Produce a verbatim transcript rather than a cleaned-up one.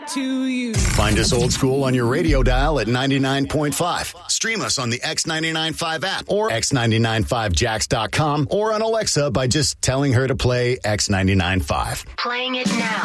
to you. Find us old school on your radio dial at ninety-nine point five. Stream us on the X ninety-nine point five app or x ninety-nine five jacks dot com or on Alexa by just telling her to play X ninety-nine point five. Playing it now.